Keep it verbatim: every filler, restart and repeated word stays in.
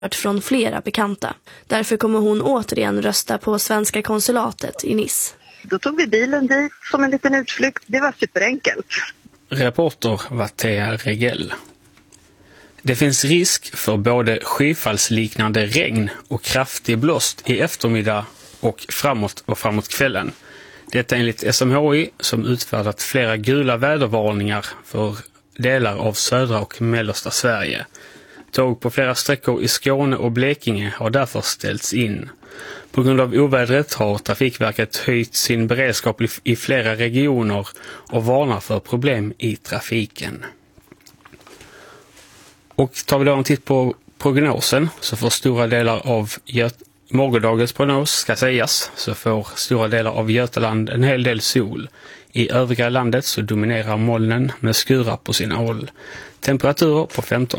från flera bekanta. Därför kommer hon återigen rösta på svenska konsulatet i Nice. Då tog vi bilen dit som en liten utflykt. Det var superenkelt. Reporter Wattea Regel. Det finns risk för både skyfallsliknande regn och kraftig blåst i eftermiddag och framåt och framåt kvällen. Detta enligt S M H I som utfärdat flera gula vädervarningar för delar av södra och mellersta Sverige. Tåg på flera sträckor i Skåne och Blekinge har därför ställts in. På grund av ovädret har Trafikverket höjt sin beredskap i flera regioner och varnar för problem i trafiken. Och tar vi då en titt på prognosen så får stora delar av Göt- morgondagens prognos ska sägas så får stora delar av Götaland en hel del sol. I övriga landet så dominerar molnen med skurar på sina håll. Temperaturer på femton